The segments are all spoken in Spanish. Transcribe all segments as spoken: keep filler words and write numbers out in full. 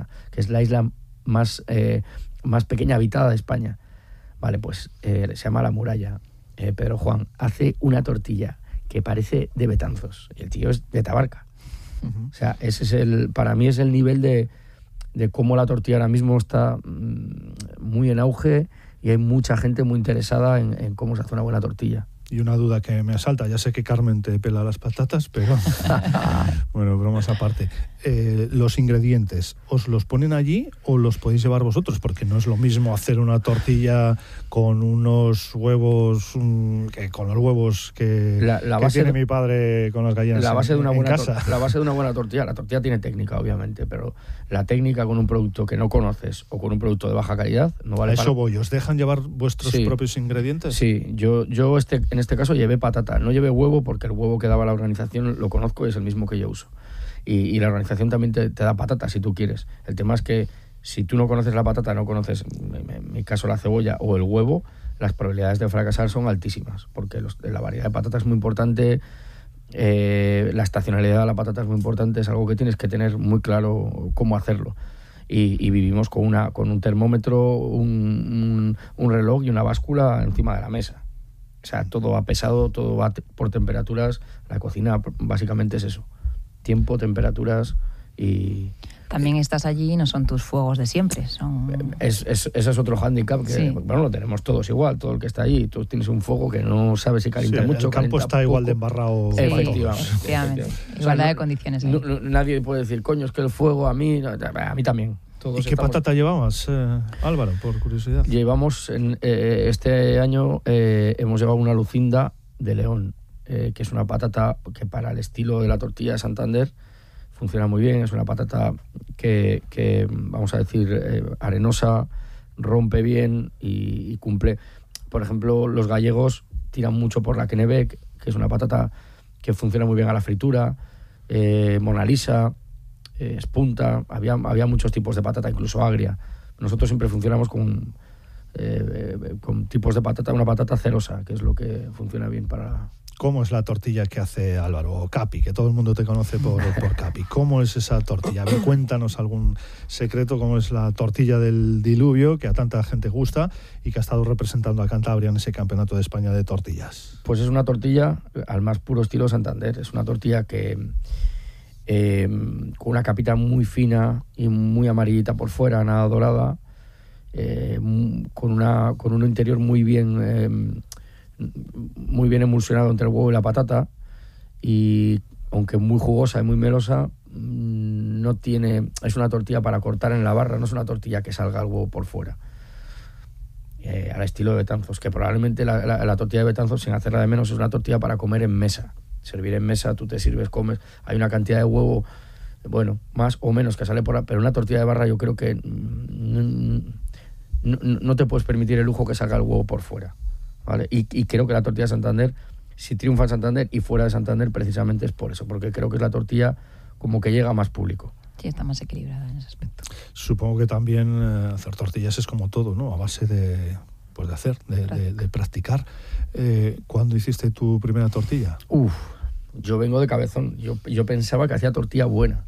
Muralla, que es la isla más, eh, más pequeña habitada de España. Vale, pues eh, se llama La Muralla. Eh, Pedro Juan hace una tortilla que parece de Betanzos. Y el tío es de Tabarca. Uh-huh. O sea, ese es el, para mí es el nivel de, de cómo la tortilla ahora mismo está mmm, muy en auge y hay mucha gente muy interesada en, en cómo se hace una buena tortilla. Y una duda que me asalta, ya sé que Carmen te pela las patatas, pero bueno, bromas aparte. Eh, ¿Los ingredientes os los ponen allí o los podéis llevar vosotros? Porque no es lo mismo hacer una tortilla con unos huevos, um, que con los huevos que, la, la que tiene de, mi padre con las gallinas la base en, de una en buena casa. Tor- la base de una buena tortilla, la tortilla tiene técnica, obviamente, pero la técnica con un producto que no conoces o con un producto de baja calidad no vale. A eso para... voy, ¿os dejan llevar vuestros sí, propios ingredientes? Sí, yo, yo este, en este caso llevé patata, no llevé huevo porque el huevo que daba la organización lo conozco y es el mismo que yo uso. Y, y la organización también te, te da patata si tú quieres. El tema es que si tú no conoces la patata, no conoces, en, en mi caso, la cebolla o el huevo, las probabilidades de fracasar son altísimas, porque los, la variedad de patata es muy importante, eh, la estacionalidad de la patata es muy importante, es algo que tienes que tener muy claro cómo hacerlo. Y, y vivimos con, una, con un termómetro, un, un, un reloj y una báscula encima de la mesa. O sea, todo va pesado, todo va te- por temperaturas. La cocina básicamente es eso. Tiempo, temperaturas y... También estás allí y no son tus fuegos de siempre. Son... Es, es, ese es otro hándicap que, sí. bueno, lo tenemos todos igual, todo el que está allí. Tú tienes un fuego que no sabes si calienta sí, mucho, el campo está poco. igual de embarrado. Sí, efectivamente. efectivamente. efectivamente. Igualdad o sea, no, de condiciones. No, no, nadie puede decir, coño, es que el fuego a mí... A mí también. Todos ¿Y qué estamos... patata llevabas, eh, Álvaro, por curiosidad? Llevamos, en, eh, este año eh, hemos llevado una Lucinda de León, eh, que es una patata que para el estilo de la tortilla de Santander funciona muy bien. Es una patata que, que vamos a decir, eh, arenosa, rompe bien y, y cumple. Por ejemplo, los gallegos tiran mucho por la Kennebec, que es una patata que funciona muy bien a la fritura, eh, Mona Lisa, eh, espunta, había, había muchos tipos de patata, incluso agria. Nosotros siempre funcionamos con, eh, eh, con tipos de patata, una patata cerosa, que es lo que funciona bien para... ¿Cómo es la tortilla que hace Álvaro? O Capi, que todo el mundo te conoce por, por Capi. ¿Cómo es esa tortilla? A ver, cuéntanos algún secreto, cómo es la tortilla del diluvio, que a tanta gente gusta y que ha estado representando a Cantabria en ese campeonato de España de tortillas. Pues es una tortilla al más puro estilo Santander. Es una tortilla que eh, con una capita muy fina y muy amarillita por fuera, nada dorada, eh, con, una, con un interior muy bien... Eh, muy bien emulsionado entre el huevo y la patata, y aunque muy jugosa y muy melosa, no tiene, es una tortilla para cortar en la barra, no es una tortilla que salga el huevo por fuera, eh, al estilo de Betanzos, que probablemente la, la, la tortilla de Betanzos, sin hacerla de menos, es una tortilla para comer en mesa, servir en mesa, tú te sirves, comes, hay una cantidad de huevo, bueno, más o menos que sale por la, pero una tortilla de barra yo creo que no, no, no te puedes permitir el lujo que salga el huevo por fuera. ¿Vale? Y, y creo que la tortilla de Santander, si triunfa en Santander y fuera de Santander, precisamente es por eso, porque creo que es la tortilla como que llega a más público. Sí, está más equilibrada en ese aspecto. Supongo que también eh, hacer tortillas es como todo, ¿no? A base de, pues de hacer, de, de, de practicar. Eh, ¿Cuándo hiciste tu primera tortilla? Uf, yo vengo de cabezón. Yo, yo pensaba que hacía tortilla buena.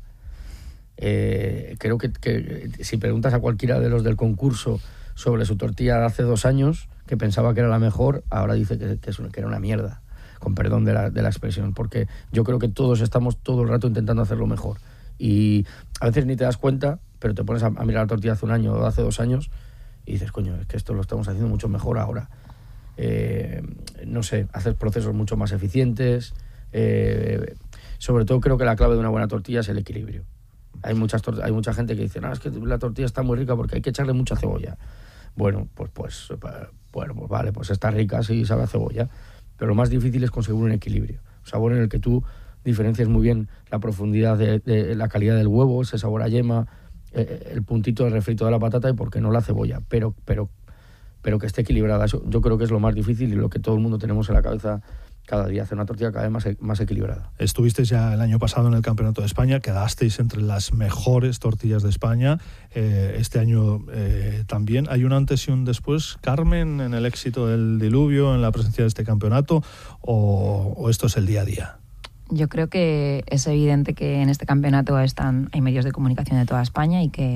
Eh, creo que, que si preguntas a cualquiera de los del concurso sobre su tortilla de hace dos años, que pensaba que era la mejor, ahora dice que, que, es una, que era una mierda, con perdón de la, de la expresión, porque yo creo que todos estamos todo el rato intentando hacerlo mejor. Y a veces ni te das cuenta, pero te pones a, a mirar la tortilla hace un año o hace dos años y dices, coño, es que esto lo estamos haciendo mucho mejor ahora. Eh, no sé, hacer procesos mucho más eficientes. Eh, sobre todo creo que la clave de una buena tortilla es el equilibrio. Hay, muchas tor- hay mucha gente que dice, no, es que la tortilla está muy rica porque hay que echarle mucha cebolla. Bueno, pues, pues, bueno, pues vale, pues está rica, sí sabe a cebolla, pero lo más difícil es conseguir un equilibrio, un sabor en el que tú diferencias muy bien la profundidad de, de la calidad del huevo, ese sabor a yema, eh, el puntito de refrito de la patata y por qué no la cebolla, pero, pero, pero que esté equilibrada. Eso yo creo que es lo más difícil y lo que todo el mundo tenemos en la cabeza cada día, hacer una tortilla cada vez más, más equilibrada. Estuvisteis ya el año pasado en el Campeonato de España, quedasteis entre las mejores tortillas de España. Eh, este año eh, también. ¿Hay un antes y un después, Carmen, en el éxito del diluvio, en la presencia de este campeonato, o, o esto es el día a día? Yo creo que es evidente que en este campeonato están, hay medios de comunicación de toda España y que